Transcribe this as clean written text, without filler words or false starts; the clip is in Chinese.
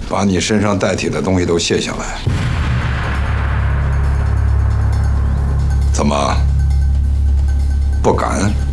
把你身上带体的东西都卸下来。怎么不敢？